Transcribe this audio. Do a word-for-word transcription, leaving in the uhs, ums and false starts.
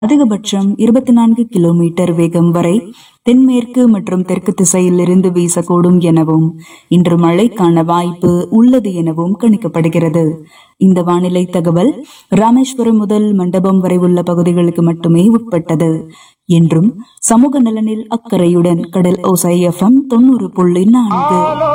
அதிகபட்சம் இருபத்தி நான்கு கிலோமீட்டர் வேகம் வரை தென்மேற்கு மற்றும் தெற்கு திசையில் இருந்து வீசக்கூடும் எனவும் இன்று மழைக்கான வாய்ப்பு உள்ளது எனவும் கணிக்கப்படுகிறது. இந்த வானிலை தகவல் ராமேஸ்வரம் முதல் மண்டபம் வரை உள்ள பகுதிகளுக்கு மட்டுமே உட்பட்டது. என்றும் சமூக நலனில் அக்கறையுடன் கடல் ஓசை எஃப்எம் தொண்ணூறு புள்ளி நான்கு.